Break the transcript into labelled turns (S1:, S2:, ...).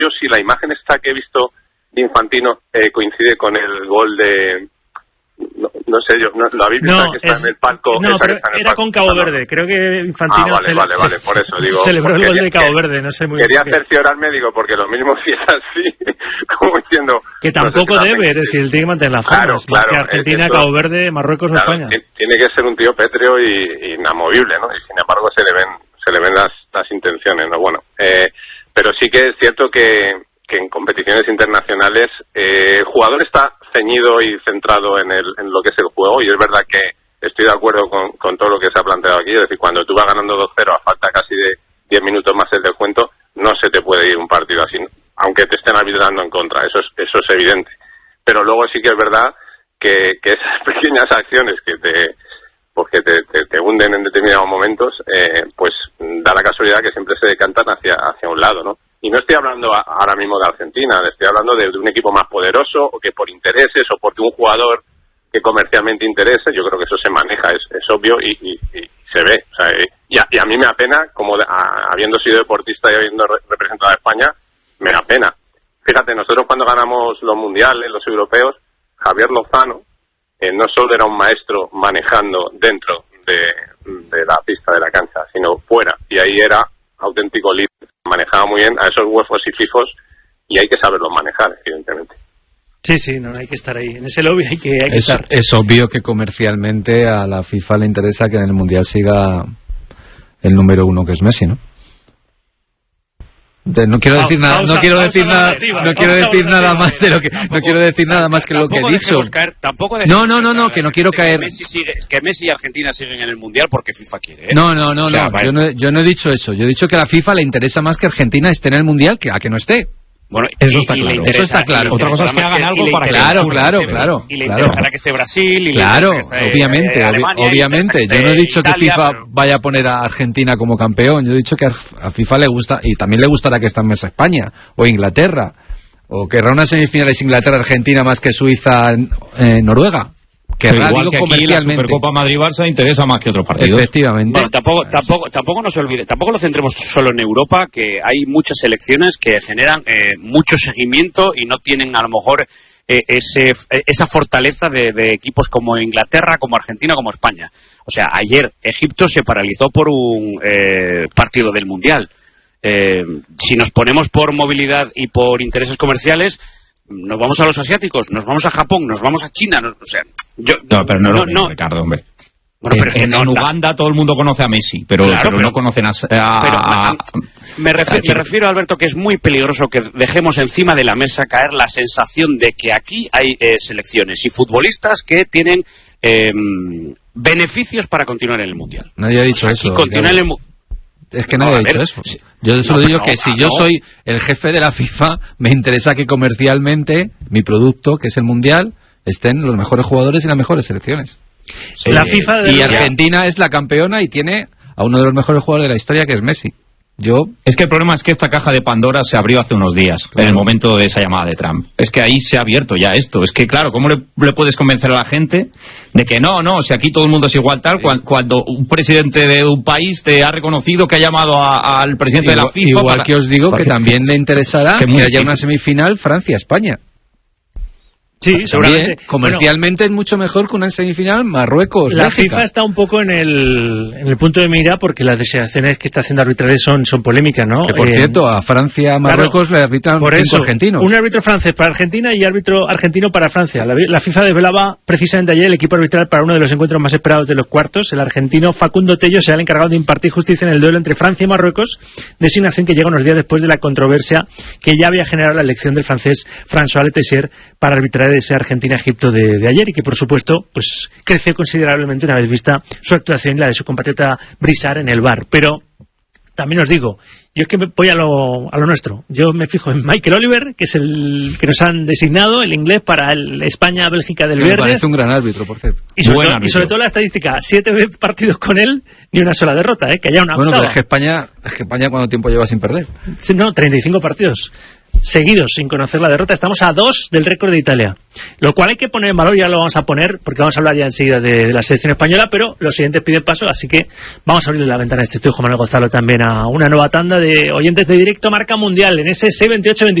S1: yo si la imagen esta que he visto de Infantino coincide con el gol de... No sé, yo lo habéis visto que está en el palco.
S2: No, pero era con Cabo Verde. Creo que Infantino
S1: vale, por eso digo.
S2: Celebró el gol de Cabo Verde, no sé muy bien.
S1: Quería cerciorarme, digo, porque lo mismo si es así, como diciendo...
S2: Que tampoco debe, es decir, tiene que mantener la forma.
S1: Claro,
S2: que Argentina, Cabo Verde, Marruecos o España.
S1: Tiene que ser un tío pétreo y inamovible, ¿no? Y sin embargo se le ven las intenciones, ¿no? Bueno, pero sí que es cierto que en competiciones internacionales el jugador está ceñido y centrado en lo que es el juego, y es verdad que estoy de acuerdo con todo lo que se ha planteado aquí, es decir, cuando tú vas ganando 2-0 a falta casi de 10 minutos más el descuento, no se te puede ir un partido así, aunque te estén arbitrando en contra, eso es evidente. Pero luego sí que es verdad que esas pequeñas acciones que te hunden en determinados momentos, pues da la casualidad que siempre se decantan hacia un lado, ¿no? Y no estoy hablando ahora mismo de Argentina, estoy hablando de un equipo más poderoso, o que por intereses, o porque un jugador que comercialmente interese, yo creo que eso se maneja, es obvio y se ve. O sea, y a mí me apena, como habiendo sido deportista y habiendo representado a España, me da pena. Fíjate, nosotros cuando ganamos los mundiales, los europeos, Javier Lozano no solo era un maestro manejando dentro de la pista de la cancha, sino fuera, y ahí era auténtico líder, manejaba muy bien a esos huefos y fifos, y hay que saberlos manejar, evidentemente.
S2: Sí, no hay que estar ahí, en ese lobby hay que estar.
S3: Es obvio que comercialmente a la FIFA le interesa que en el Mundial siga el número 1, que es Messi, ¿no? No quiero decir nada, no quiero decir nada más de lo que no quiero decir nada más que lo que he dicho. No, que no quiero caer.
S4: Que Messi y Argentina siguen en el Mundial porque FIFA quiere.
S3: No. O sea, yo no he dicho eso. Yo he dicho que a la FIFA le interesa más que Argentina esté en el Mundial que a que no esté.
S4: Bueno,
S3: eso está claro.
S5: Otra cosa es que hagan algo para que
S3: claro.
S4: Y le interesará que esté Brasil. Y
S3: claro,
S4: que esté,
S3: obviamente. Yo no he dicho que FIFA vaya a poner a Argentina como campeón. Yo he dicho que a FIFA le gusta, y también le gustará que esté en mesa España o Inglaterra, o querrá unas semifinales Inglaterra-Argentina más que Suiza-Noruega.
S5: Igual que aquí la Supercopa Madrid-Barça interesa más que otros partidos.
S3: Efectivamente.
S4: Bueno, tampoco nos olvide, tampoco lo centremos solo en Europa, que hay muchas selecciones que generan mucho seguimiento y no tienen a lo mejor esa fortaleza de equipos como Inglaterra, como Argentina, como España. O sea, ayer Egipto se paralizó por un partido del Mundial. Si nos ponemos por movilidad y por intereses comerciales, nos vamos a los asiáticos, nos vamos a Japón, nos vamos a China,
S5: pero no, Ricardo, hombre.
S4: Bueno, pero
S5: en Uganda todo el mundo conoce a Messi, pero no conocen
S4: me refiero, Alberto, que es muy peligroso que dejemos encima de la mesa caer la sensación de que aquí hay selecciones y futbolistas que tienen beneficios para continuar en el Mundial.
S3: Nadie ha dicho eso. Es que nadie ha dicho eso. Yo solo digo que si yo soy el jefe de la FIFA, me interesa que comercialmente mi producto, que es el Mundial, estén los mejores jugadores y las mejores selecciones.
S2: La FIFA
S3: y Argentina es la campeona y tiene a uno de los mejores jugadores de la historia, que es Messi.
S5: Es que el problema es que esta caja de Pandora se abrió hace unos días, en el momento de esa llamada de Trump. Es que ahí se ha abierto ya esto. Es que, claro, ¿cómo le puedes convencer a la gente de que no, si aquí todo el mundo es igual tal, cuando un presidente de un país te ha reconocido que ha llamado al presidente de la FIFA?
S3: Igual que os digo que también le interesará que haya una semifinal Francia-España.
S2: Sí, seguramente.
S3: Comercialmente es mucho mejor que una semifinal Marruecos.
S2: La FIFA está un poco en el punto de mira porque las designaciones que está haciendo arbitrales son polémicas, ¿no?
S3: Que por cierto, a Francia, Marruecos le arbitran cinco argentinos.
S2: Un árbitro francés para Argentina y árbitro argentino para Francia. La FIFA desvelaba precisamente ayer el equipo arbitral para uno de los encuentros más esperados de los cuartos. El argentino Facundo Tello será el encargado de impartir justicia en el duelo entre Francia y Marruecos, designación que llega unos días después de la controversia que ya había generado la elección del francés François Letessier para arbitrar ese Argentina-Egipto de ayer, y que por supuesto pues creció considerablemente una vez vista su actuación y la de su compatriota Brissard en el VAR. Pero también os digo, yo es que voy a lo nuestro. Yo me fijo en Michael Oliver, que es el que nos han designado, el inglés, para el España-Bélgica del viernes. Me
S3: parece un gran árbitro, por cierto.
S2: Y sobre todo la estadística, 7 partidos con él, ni una sola derrota, que haya una octava.
S3: Pero es que España, ¿cuánto tiempo lleva sin perder?
S2: Sí, no, 35 partidos. seguidos sin conocer la derrota. Estamos a 2 del récord de Italia, lo cual hay que poner en valor. Ya lo vamos a poner porque vamos a hablar ya enseguida de la selección española, pero los siguientes piden paso, así que vamos a abrir la ventana de este estudio, Juan Manuel Gonzalo, también a una nueva tanda de oyentes de Directo Marca Mundial en ese 628-27.